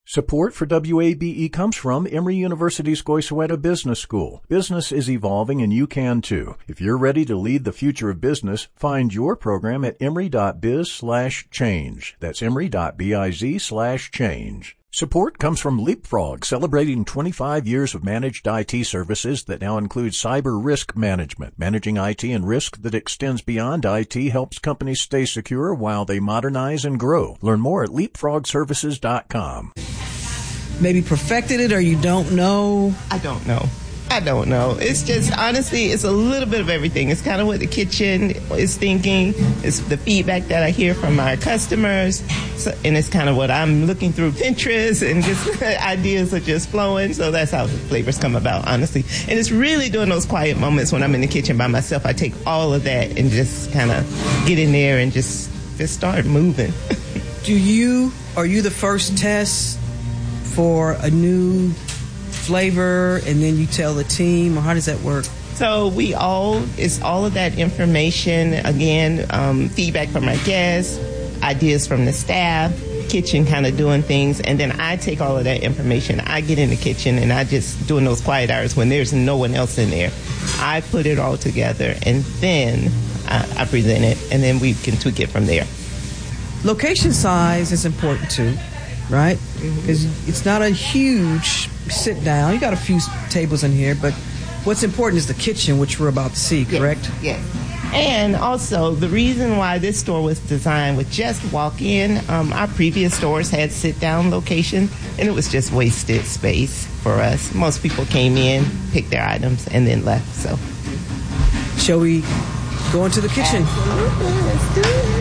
Support for WABE comes from Emory University's Goizueta Business School. Business is evolving and you can too. If you're ready to lead the future of business, find your program at emory.biz/change. That's emory.biz/change. Support comes from Leapfrog, celebrating 25 years of managed IT services that now include cyber risk management. Managing IT and risk that extends beyond IT helps companies stay secure while they modernize and grow. Learn more at leapfrogservices.com. Maybe perfected it or you don't know? I don't know. It's just, honestly, it's a little bit of everything. It's kind of what the kitchen is thinking. It's the feedback that I hear from my customers. And it's kind of what I'm looking through Pinterest, and just ideas are just flowing. So that's how the flavors come about, honestly. And it's really during those quiet moments when I'm in the kitchen by myself, I take all of that and just kind of get in there and just start moving. Are you the first test for a new flavor, and then you tell the team, or how does that work? So it's all of that information, again, feedback from our guests, ideas from the staff, kitchen kind of doing things, and then I take all of that information. I get in the kitchen and I just, during those quiet hours when there's no one else in there, I put it all together, and then I present it, and then we can tweak it from there. Location size is important too, right? Because it's not a huge sit down. You got a few tables in here, but what's important is the kitchen, which we're about to see, correct? Yes. And also, the reason why this store was designed with just walk-in, our previous stores had sit-down location, and it was just wasted space for us. Most people came in, picked their items, and then left. So, shall we go into the kitchen? Absolutely. Let's do it.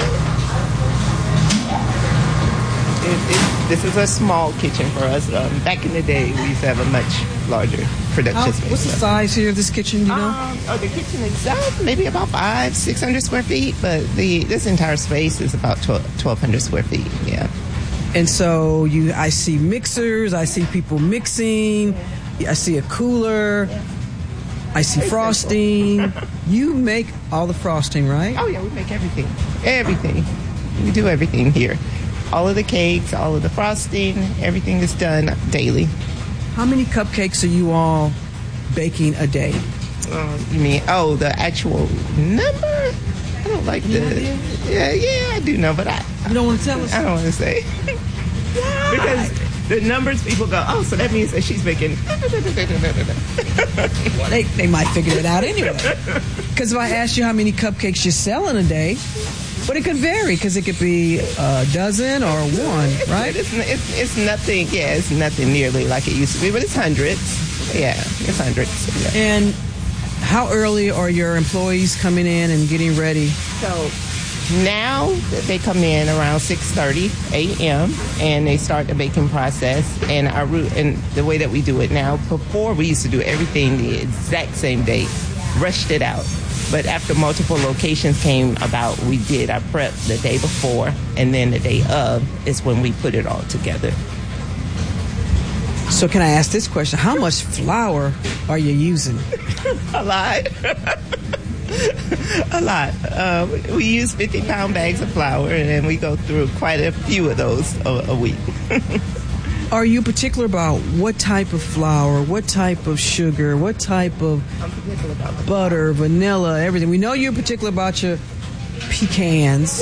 This is a small kitchen for us. Back in the day, we used to have a much larger production space. What's the size here of this kitchen, do you know? The kitchen itself, maybe about 500-600 square feet, but this entire space is about 1,200 square feet, yeah. And so I see mixers, I see people mixing, I see a cooler, I see frosting. You make all the frosting, right? Oh, yeah, we make everything. Everything. We do everything here. All of the cakes, all of the frosting, everything is done daily. How many cupcakes are you all baking a day? You mean, the actual number? I don't like Yeah, I do know, but You don't want to tell us? I don't want to say. Because the numbers, people go, so that means that she's making... Well, they might figure it out anyway. Because if I ask you how many cupcakes you sell in a day... But it could vary, because it could be a dozen or one, right? It's nothing, it's nothing nearly like it used to be, but it's hundreds. Yeah, it's hundreds. Yeah. And how early are your employees coming in and getting ready? So now they come in around 6:30 a.m. and they start the baking process. And the way that we do it now, before we used to do everything the exact same day, rushed it out. But after multiple locations came about, we did our prep the day before, and then the day of is when we put it all together. So can I ask this question? How much flour are you using? A lot. A lot. We use 50-pound bags of flour, and then we go through quite a few of those a week. Are you particular about what type of flour, what type of sugar, what type of butter, vanilla, everything? We know you're particular about your pecans.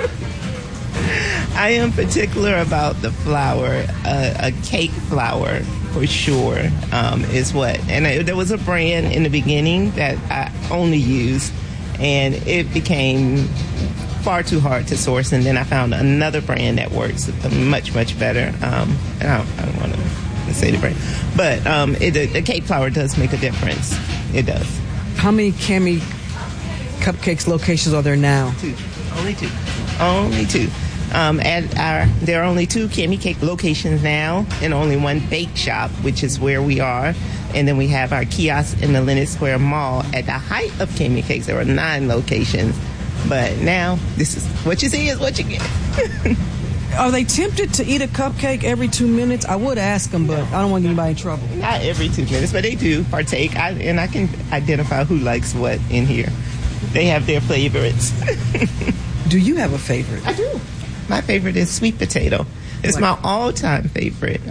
I am particular about the flour. A cake flour, for sure, is what. And there was a brand in the beginning that I only used, and it became far too hard to source, and then I found another brand that works much, much better. And I don't want to say the brand, but the cake flour does make a difference. It does. How many Cami Cupcakes locations are there now? 2. Only 2. Only 2. There are only 2 Cami Cake locations now, and only 1 bake shop, which is where we are. And then we have our kiosk in the Lenox Square Mall. At the height of Cami Cakes, there were 9 locations. But now, this is what you see is what you get. Are they tempted to eat a cupcake every 2 minutes? I would ask them, but I don't want anybody in trouble. Not every 2 minutes, but they do partake. And I can identify who likes what in here. They have their favorites. Do you have a favorite? I do. My favorite is sweet potato. It's my all-time favorite.